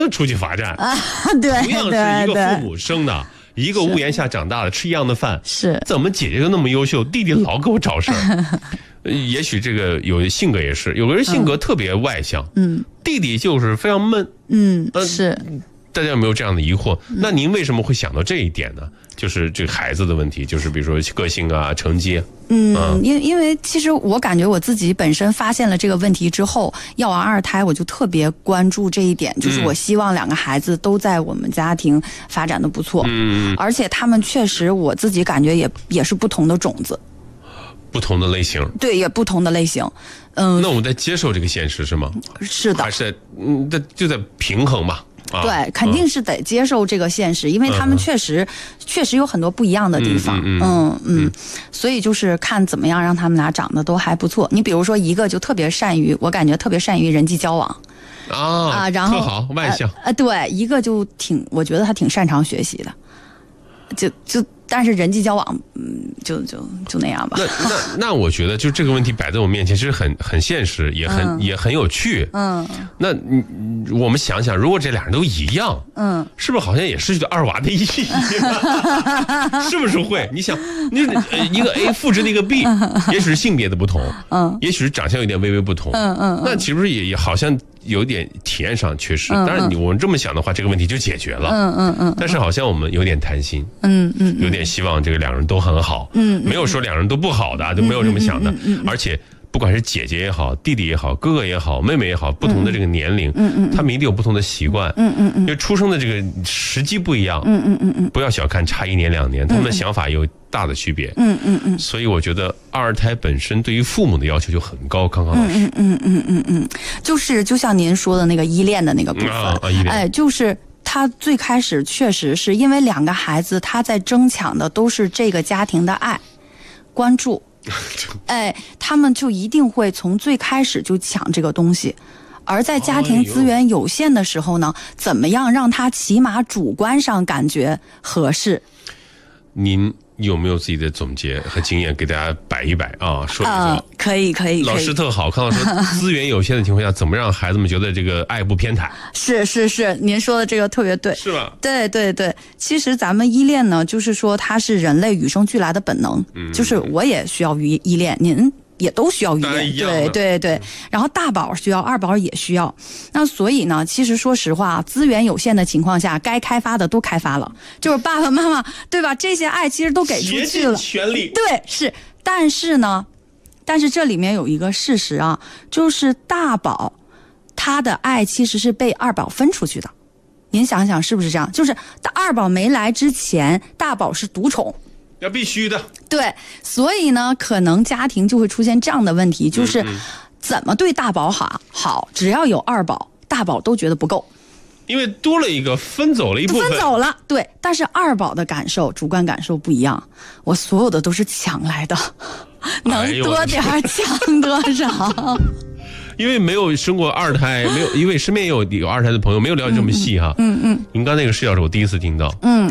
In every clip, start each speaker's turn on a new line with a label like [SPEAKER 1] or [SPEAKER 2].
[SPEAKER 1] 出去罚站
[SPEAKER 2] 啊，对，
[SPEAKER 1] 同样是一个父母生的，一个屋檐下长大的，吃一样的饭，
[SPEAKER 2] 是
[SPEAKER 1] 怎么姐姐就那么优秀，弟弟老给我找事儿？也许这个有性格也是，有个人性格特别外向，弟弟就是非常闷，
[SPEAKER 2] 是。
[SPEAKER 1] 大家有没有这样的疑惑？那您为什么会想到这一点呢？就是这个孩子的问题，就是比如说个性啊、成绩。
[SPEAKER 2] 因为其实我感觉我自己本身发现了这个问题之后，要完二胎，我就特别关注这一点，就是我希望两个孩子都在我们家庭发展的不错，而且他们确实我自己感觉也是不同的种子，
[SPEAKER 1] 不同的类型，
[SPEAKER 2] 对，也不同的类型。
[SPEAKER 1] 那我们在接受这个现实是吗？
[SPEAKER 2] 是的，
[SPEAKER 1] 还是就在平衡嘛？
[SPEAKER 2] 对，肯定是得接受这个现实，因为他们确实有很多不一样的地方，所以就是看怎么样让他们俩长得都还不错。你比如说一个就特别善于，我感觉特别善于人际交往然后
[SPEAKER 1] 特好外向
[SPEAKER 2] 对，一个就我觉得他挺擅长学习的，就但是人际交往，就那样吧。
[SPEAKER 1] 那我觉得就这个问题摆在我面前，其实很现实，也很有趣。那我们想想，如果这俩人都一样，是不是好像也失去了二娃的意义？是不是会？你想，一个 A 复制那个 B， 也许是性别的不同，也许是长相有点微微不同，那岂不是也好像有点体验上缺失？当然，我们这么想的话，这个问题就解决了。但是好像我们有点贪心，有点希望这个两人都很好，没有说两人都不好的，就没有这么想的。而且不管是姐姐也好，弟弟也好，哥哥也好，妹妹也好，不同的这个年龄，他们一定有不同的习惯，因为出生的这个时机不一样，不要小看差1年2年，他们的想法有大的区别，所以我觉得二胎本身对于父母的要求就很高。康康老师，
[SPEAKER 2] 就像您说的那个依恋的那个部分，就是他最开始确实是因为两个孩子，他在争抢的都是这个家庭的爱、关注，他们就一定会从最开始就抢这个东西。而在家庭资源有限的时候呢，怎么样让他起码主观上感觉合适？
[SPEAKER 1] 您有没有自己的总结和经验给大家摆一摆啊？说一说。
[SPEAKER 2] 可以。
[SPEAKER 1] 老师特好，康老师资源有限的情况下，怎么让孩子们觉得这个爱不偏袒？
[SPEAKER 2] 是，您说的这个特别对，
[SPEAKER 1] 是吧？
[SPEAKER 2] 对，其实咱们依恋呢，就是说它是人类与生俱来的本能，就是我也需要依恋，您也都需要依恋，对。然后大宝需要，二宝也需要。那所以呢，其实说实话，资源有限的情况下，该开发的都开发了，就是爸爸妈妈，对吧？这些爱其实都给出去了，
[SPEAKER 1] 竭尽全力。
[SPEAKER 2] 对，是。但是这里面有一个事实啊，就是大宝他的爱其实是被二宝分出去的。您想想是不是这样？就是二宝没来之前，大宝是独宠。
[SPEAKER 1] 要必须的，
[SPEAKER 2] 对，所以呢，可能家庭就会出现这样的问题，就是怎么对大宝好，只要有二宝，大宝都觉得不够，
[SPEAKER 1] 因为多了一个，分走了一部分，
[SPEAKER 2] 分走了，对。但是二宝的感受，主观感受不一样，我所有的都是抢来的，能多点抢多少。
[SPEAKER 1] 因为没有生过二胎，没有，因为身边有二胎的朋友，没有了解这么细哈。您刚那个视角是我第一次听到。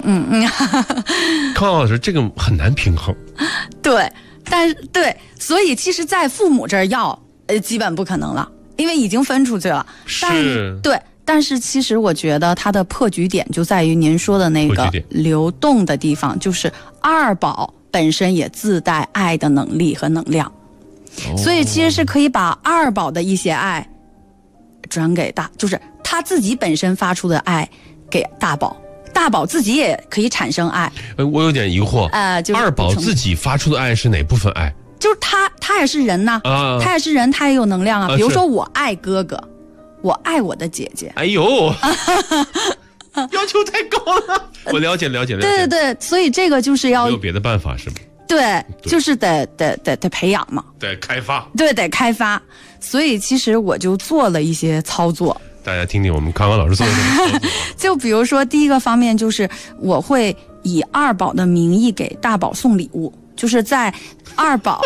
[SPEAKER 1] 康老师，这个很难平衡。对，
[SPEAKER 2] 所以其实，在父母这儿要，基本不可能了，因为已经分出去了。但是其实我觉得它的破局点就在于您说的那个流动的地方，就是二宝本身也自带爱的能力和能量。所以其实是可以把二宝的一些爱转给就是他自己本身发出的爱给大宝，大宝自己也可以产生爱。
[SPEAKER 1] 我有点疑惑，就是二宝自己发出的爱是哪部分爱？
[SPEAKER 2] 就是他也是人呐，他也是人，他也有能量啊。比如说我爱哥哥，我爱我的姐姐。
[SPEAKER 1] 哎呦，要求太高了。我了解。
[SPEAKER 2] 对，所以这个就是要
[SPEAKER 1] 没有别的办法是吗？
[SPEAKER 2] 对，就是得培养嘛，
[SPEAKER 1] 得开发，
[SPEAKER 2] 对，得开发。所以其实我就做了一些操作，
[SPEAKER 1] 大家听听我们康康老师做的什么操作。
[SPEAKER 2] 就比如说第一个方面就是我会以二宝的名义给大宝送礼物，就是在二宝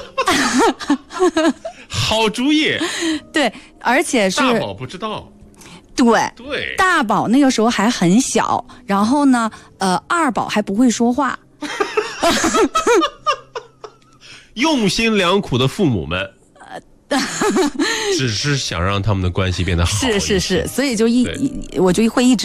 [SPEAKER 1] 好主意。
[SPEAKER 2] 对，而且是
[SPEAKER 1] 大宝不知道。
[SPEAKER 2] 对，大宝那个时候还很小，然后呢，二宝还不会说话。用
[SPEAKER 1] 心良苦的父母们， 只是想让他们的关系变得好。
[SPEAKER 2] 是，所以就我就会一直